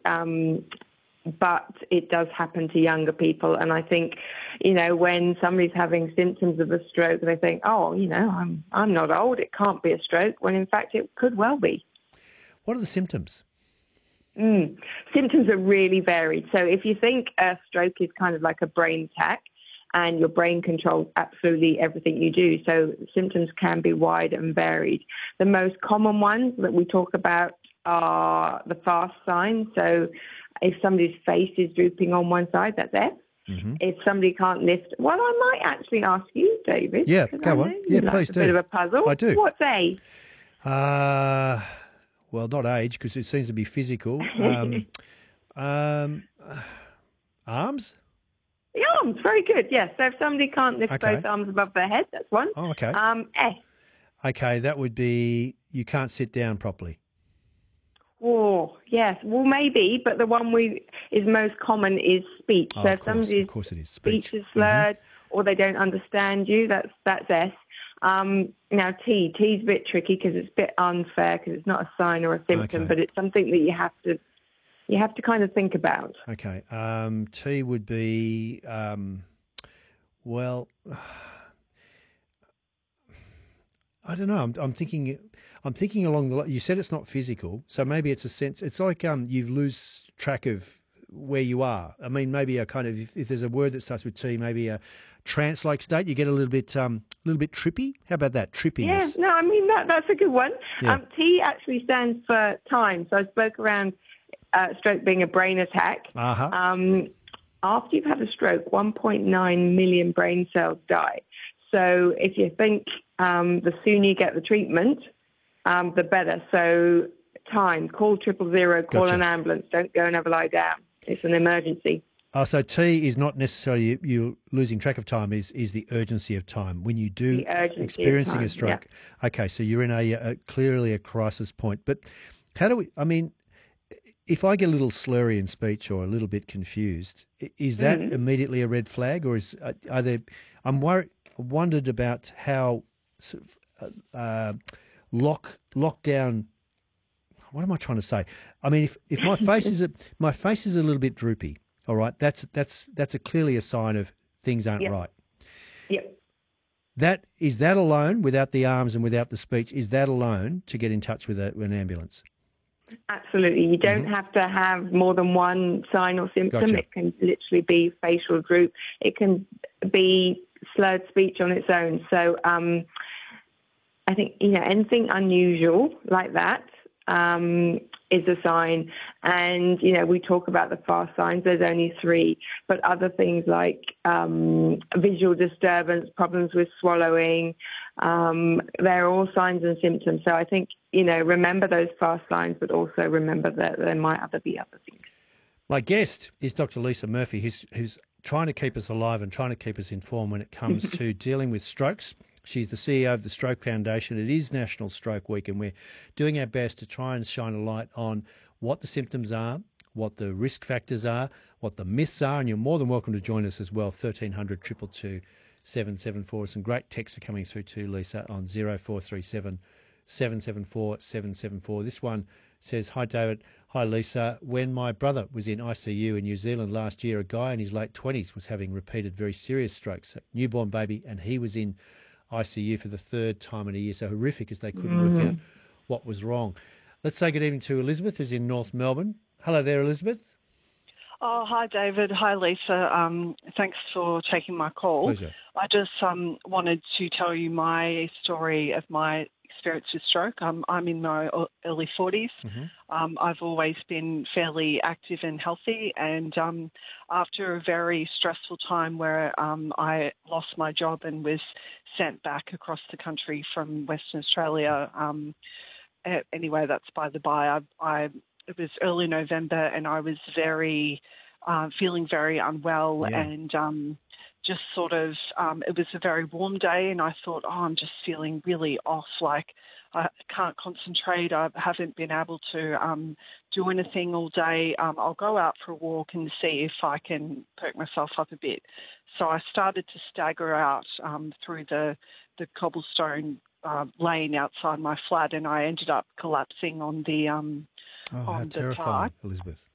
but it does happen to younger people. And I think, when somebody's having symptoms of a stroke, they think, I'm not old, it can't be a stroke, when in fact it could well be. What are the symptoms? Symptoms are really varied. So if you think a stroke is kind of like a brain attack, and your brain controls absolutely everything you do, so symptoms can be wide and varied. The most common ones that we talk about are the fast signs. So if somebody's face is drooping on one side, that's F. Mm-hmm. If somebody can't lift, well, I might actually ask you, David. Yeah, go on. Yeah, please do. A bit of a puzzle. I do. What's A? Well, not age, because it seems to be physical. Arms? The arms, very good, yes. So if somebody can't lift both arms above their head, that's one. Oh, okay. S. Okay, that would be you can't sit down properly. Oh, yes. Well, maybe, but the one is most common is speech. Oh, so if somebody's speech is slurred or they don't understand you, that's S. Now, T's a bit tricky because it's a bit unfair because it's not a sign or a symptom, but it's something that you have to kind of think about. Okay. T would be, well, I don't know. I'm thinking along the line. You said it's not physical, so maybe it's a sense. It's like you lose track of where you are. I mean, maybe a kind of if there's a word that starts with T, maybe a trance-like state. You get a little bit trippy. How about that trippiness? Yeah, no, I mean that's a good one. Yeah. T actually stands for time. So I spoke around stroke being a brain attack. Uh-huh. After you've had a stroke, 1.9 million brain cells die. So if you think the sooner you get the treatment, the better. So time, call 000, call an ambulance. Don't go and have a lie down. It's an emergency. Oh, so T is not necessarily you losing track of time, is the urgency of time when you do experiencing a stroke. Yeah. Okay, so you're in a clearly a crisis point. But how do we, I mean, if I get a little slurry in speech or a little bit confused, is that immediately a red flag, or are there? I'm wondered about how sort of lockdown. What am I trying to say? I mean, if my face is a little bit droopy, all right, that's clearly a sign of things aren't right. Yep. Is that alone, without the arms and without the speech, is that alone to get in touch with an ambulance? Absolutely. You don't have to have more than one sign or symptom. Gotcha. It can literally be facial droop. It can be slurred speech on its own. So I think, anything unusual like that is a sign. And, we talk about the fast signs. There's only 3. But other things like visual disturbance, problems with swallowing, they're all signs and symptoms. So I think, remember those fast signs, but also remember that there might be other things. My guest is Dr. Lisa Murphy, who's trying to keep us alive and trying to keep us informed when it comes to dealing with strokes. She's the CEO of the Stroke Foundation. It is National Stroke Week, and we're doing our best to try and shine a light on what the symptoms are, what the risk factors are, what the myths are, and you're more than welcome to join us as well, 1300 222 774. Some great texts are coming through to Lisa on 0437 774 774. This one says, "Hi David, hi Lisa. When my brother was in ICU in New Zealand last year, a guy in his late 20s was having repeated very serious strokes, a newborn baby, and he was in ICU for the 3rd time in a year, so horrific as they couldn't work out what was wrong." Let's say good evening to Elizabeth, who's in North Melbourne. Hello there, Elizabeth. Oh, hi, David. Hi, Lisa. Thanks for taking my call. Pleasure. I just wanted to tell you my story of my experience with stroke. I'm in my early 40s. I've always been fairly active and healthy, and after a very stressful time where I lost my job and was sent back across the country from Western Australia, anyway, that's by the by. It was early November, and I was feeling very unwell, and just sort of, it was a very warm day, and I thought, I'm just feeling really off, like I can't concentrate. I haven't been able to do anything all day. I'll go out for a walk and see if I can perk myself up a bit. So I started to stagger out through the cobblestone lane outside my flat, and I ended up collapsing on the how terrifying, park. Elizabeth.